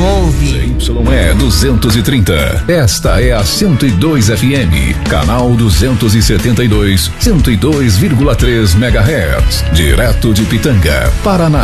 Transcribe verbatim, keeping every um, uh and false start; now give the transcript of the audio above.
ouve. Y E duzentos e trinta. Esta é a cento e dois F M, canal duzentos e setenta e dois, cento e dois vírgula três megahertz, direto de Pitanga, Paraná.